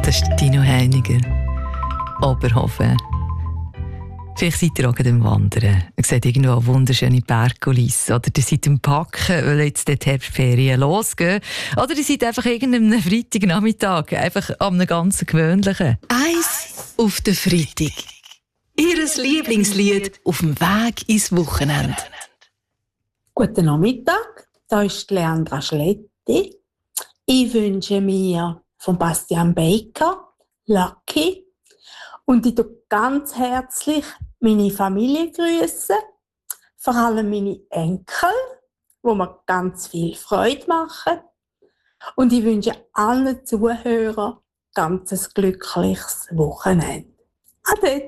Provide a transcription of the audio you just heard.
Das ist Dino Heiniger. Oberhofen. Vielleicht seid ihr auch gerade am Wandern. Ihr seht irgendwo eine wunderschöne Bergkulisse. Oder ihr seid am Packen, weil jetzt die Herbstferien losgehen. Oder ihr seid einfach irgendeinem Freitagnachmittag. Einfach an einem ganz gewöhnlichen. Eins auf den Freitag. Ihres Lieblingslied auf dem Weg ins Wochenende. Guten Nachmittag, da ist Leandra Schletti. Ich wünsche mir von Bastian Baker «Lucky» und ich grüße ganz herzlich meine Familie grüßen, vor allem meine Enkel, wo mir ganz viel Freude machen. Und ich wünsche allen Zuhörern ganz ein glückliches Wochenende. Ade!